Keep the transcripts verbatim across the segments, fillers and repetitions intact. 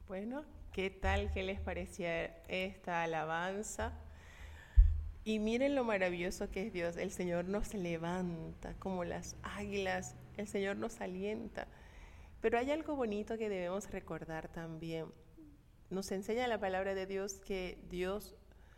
Bueno, ¿qué tal? ¿Qué les parecía esta alabanza? Y miren lo maravilloso que es Dios. El Señor nos levanta como las águilas. El Señor nos alienta. Pero hay algo bonito que debemos recordar también. Nos enseña la palabra de Dios que Dios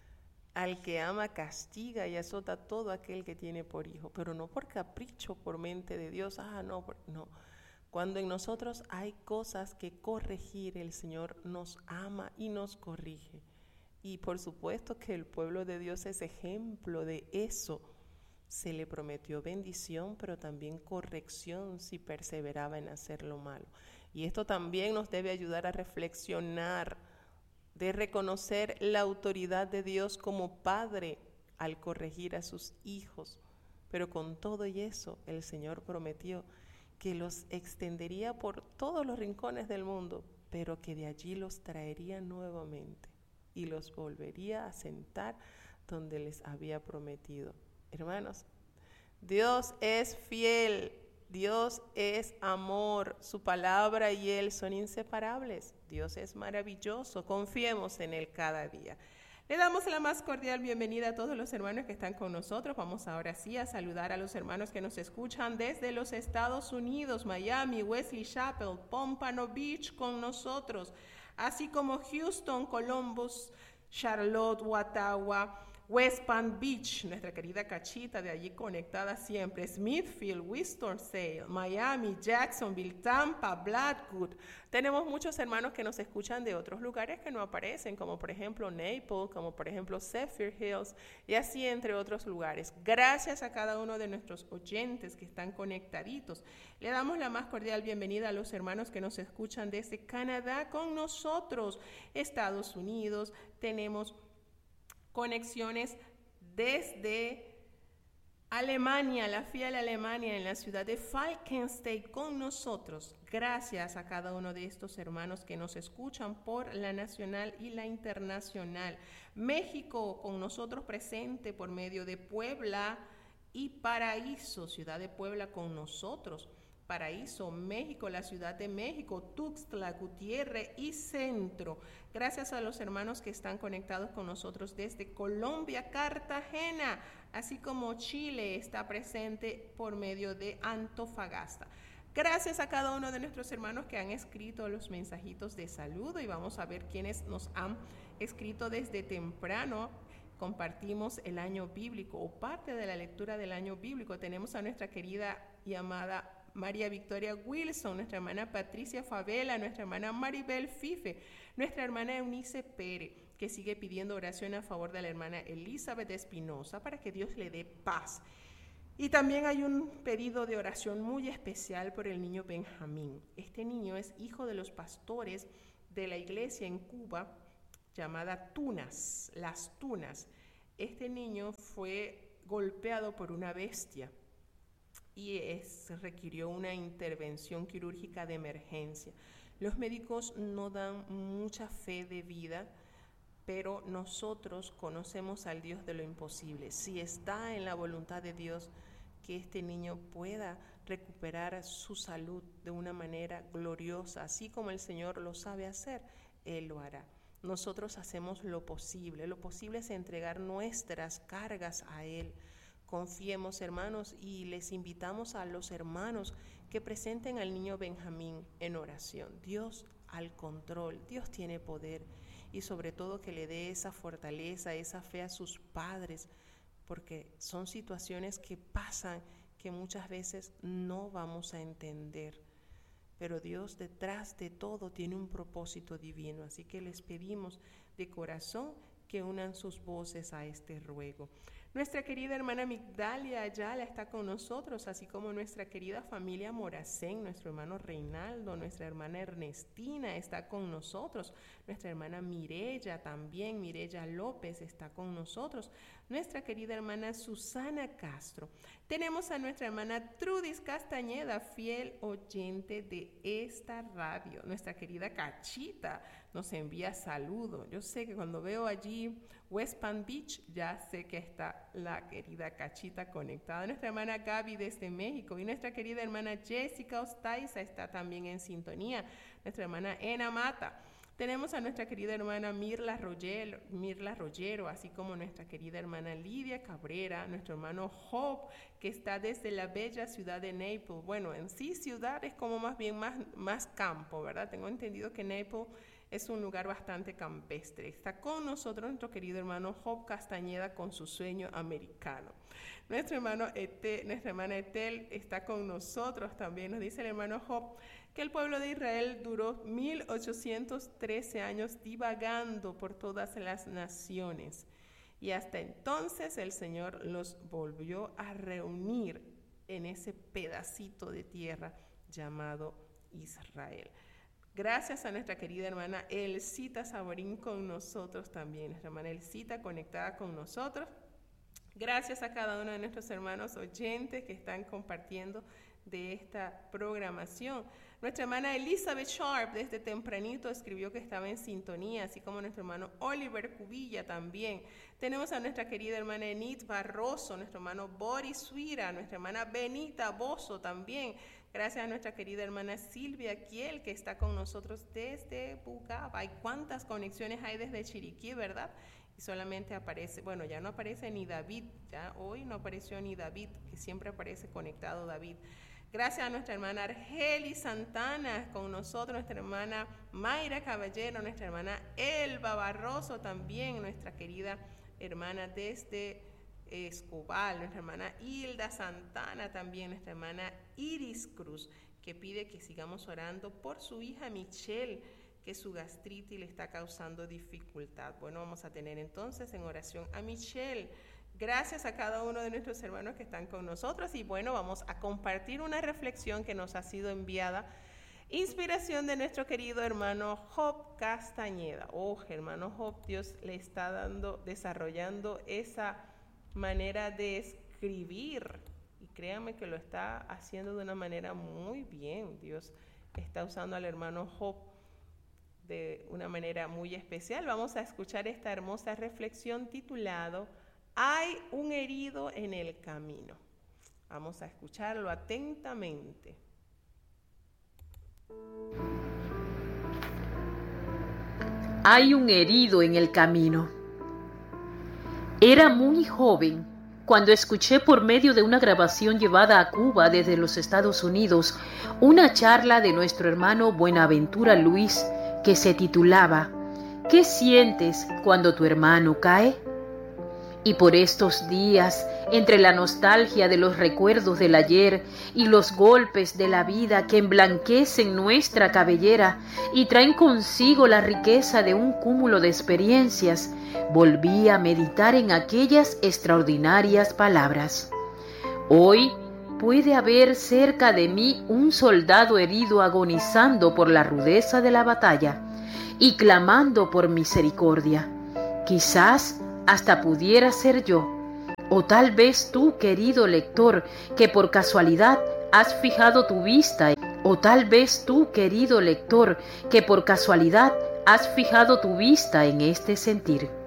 al que ama castiga y azota a todo aquel que tiene por hijo, pero no por capricho, por mente de Dios. Ah, no, por, no. Cuando en nosotros hay cosas que corregir, el Señor nos ama y nos corrige. Y por supuesto que el pueblo de Dios es ejemplo de eso. Se le prometió bendición, pero también corrección si perseveraba en hacer lo malo. Y esto también nos debe ayudar a reflexionar, de reconocer la autoridad de Dios como padre al corregir a sus hijos. Pero con todo y eso, el Señor prometió que los extendería por todos los rincones del mundo, pero que de allí los traería nuevamente y los volvería a sentar donde les había prometido. Hermanos, Dios es fiel, Dios es amor, su palabra y Él son inseparables. Dios es maravilloso, confiemos en Él cada día. Le damos la más cordial bienvenida a todos los hermanos que están con nosotros. Vamos ahora sí a saludar a los hermanos que nos escuchan desde los Estados Unidos, Miami, Wesley Chapel, Pompano Beach con nosotros, así como Houston, Columbus, Charlotte, Watauga, West Palm Beach, nuestra querida Cachita de allí conectada siempre, Smithfield, Winston-Salem, Miami, Jacksonville, Tampa, Blackwood. Tenemos muchos hermanos que nos escuchan de otros lugares que no aparecen, como por ejemplo Naples, como por ejemplo Zephyr Hills, y así entre otros lugares. Gracias a cada uno de nuestros oyentes que están conectaditos. Le damos la más cordial bienvenida a los hermanos que nos escuchan desde Canadá con nosotros, Estados Unidos. Tenemos conexiones desde Alemania, la fiel Alemania, en la ciudad de Falkenstein con nosotros. Gracias a cada uno de estos hermanos que nos escuchan por la nacional y la internacional. México con nosotros presente por medio de Puebla y Paraíso, ciudad de Puebla con nosotros. Paraíso, México, la Ciudad de México, Tuxtla, Gutiérrez y Centro. Gracias a los hermanos que están conectados con nosotros desde Colombia, Cartagena, así como Chile está presente por medio de Antofagasta. Gracias a cada uno de nuestros hermanos que han escrito los mensajitos de saludo y vamos a ver quiénes nos han escrito desde temprano. Compartimos el año bíblico o parte de la lectura del año bíblico. Tenemos a nuestra querida y amada María Victoria Wilson, nuestra hermana Patricia Favela, nuestra hermana Maribel Fife, nuestra hermana Eunice Pérez, que sigue pidiendo oración a favor de la hermana Elizabeth Espinosa para que Dios le dé paz. Y también hay un pedido de oración muy especial por el niño Benjamín. Este niño es hijo de los pastores de la iglesia en Cuba llamada Tunas, las Tunas. Este niño fue golpeado por una bestia y es, requirió una intervención quirúrgica de emergencia. Los médicos no dan mucha fe de vida, pero nosotros conocemos al Dios de lo imposible. Si está en la voluntad de Dios que este niño pueda recuperar su salud de una manera gloriosa, así como el Señor lo sabe hacer, Él lo hará. Nosotros hacemos lo posible. Lo posible es entregar nuestras cargas a Él. Confiemos, hermanos, y les invitamos a los hermanos que presenten al niño Benjamín en oración. Dios al control, Dios tiene poder y sobre todo que le dé esa fortaleza, esa fe a sus padres, porque son situaciones que pasan que muchas veces no vamos a entender. Pero Dios detrás de todo tiene un propósito divino, así que les pedimos de corazón que unan sus voces a este ruego. Nuestra querida hermana Migdalia Ayala está con nosotros, así como nuestra querida familia Moracén, nuestro hermano Reinaldo, nuestra hermana Ernestina está con nosotros, nuestra hermana Mirella también, Mirella López está con nosotros, nuestra querida hermana Susana Castro. Tenemos a nuestra hermana Trudis Castañeda, fiel oyente de esta radio. Nuestra querida Cachita nos envía saludos. Yo sé que cuando veo allí West Palm Beach, ya sé que está la querida Cachita conectada. Nuestra hermana Gaby desde México y nuestra querida hermana Jessica Ostaiza está también en sintonía. Nuestra hermana Ena Mata. Tenemos a nuestra querida hermana Mirla Rollero, Mirla Rollero, así como nuestra querida hermana Lidia Cabrera, nuestro hermano Job, que está desde la bella ciudad de Naples. Bueno, en sí ciudad es como más bien más, más campo, ¿verdad? Tengo entendido que Naples es un lugar bastante campestre. Está con nosotros nuestro querido hermano Job Castañeda con su sueño americano. Nuestro hermano Ete, nuestra hermana Etel está con nosotros también. Nos dice el hermano Job que el pueblo de Israel duró mil ochocientos trece años divagando por todas las naciones. Y hasta entonces el Señor los volvió a reunir en ese pedacito de tierra llamado Israel. Gracias a nuestra querida hermana Elcita Saborín con nosotros también. Nuestra hermana Elcita conectada con nosotros. Gracias a cada uno de nuestros hermanos oyentes que están compartiendo de esta programación. Nuestra hermana Elizabeth Sharp desde tempranito escribió que estaba en sintonía, así como nuestro hermano Oliver Cubilla también. Tenemos a nuestra querida hermana Enid Barroso, nuestro hermano Boris Suira, nuestra hermana Benita Bozo también. Gracias a nuestra querida hermana Silvia Kiel, que está con nosotros desde Bugaba. Hay cuántas conexiones hay desde Chiriquí, ¿verdad? Y solamente aparece, bueno, ya no aparece ni David, ya hoy no apareció ni David, que siempre aparece conectado David. Gracias a nuestra hermana Argeli Santana con nosotros, nuestra hermana Mayra Caballero, nuestra hermana Elba Barroso también, nuestra querida hermana desde Escobal, nuestra hermana Hilda Santana también, nuestra hermana Iris Cruz, que pide que sigamos orando por su hija Michelle, que su gastritis le está causando dificultad. Bueno, vamos a tener entonces en oración a Michelle. Gracias a cada uno de nuestros hermanos que están con nosotros y bueno, vamos a compartir una reflexión que nos ha sido enviada, inspiración de nuestro querido hermano Job Castañeda. Oh, hermano Job, Dios le está dando, desarrollando esa manera de escribir y créanme que lo está haciendo de una manera muy bien. Dios está usando al hermano Job de una manera muy especial. Vamos a escuchar esta hermosa reflexión titulado Hay un herido en el camino. Vamos a escucharlo atentamente. Hay un herido en el camino. Era muy joven cuando escuché por medio de una grabación llevada a Cuba desde los Estados Unidos una charla de nuestro hermano Buenaventura Luis que se titulaba ¿Qué sientes cuando tu hermano cae? Y por estos días, entre la nostalgia de los recuerdos del ayer y los golpes de la vida que emblanquecen nuestra cabellera y traen consigo la riqueza de un cúmulo de experiencias, volví a meditar en aquellas extraordinarias palabras. Hoy puede haber cerca de mí un soldado herido agonizando por la rudeza de la batalla y clamando por misericordia. Quizás hasta pudiera ser yo, o tal vez tú, querido lector, que por casualidad has fijado tu vista, o tal vez tú, querido lector, que por casualidad has fijado tu vista en este sentir.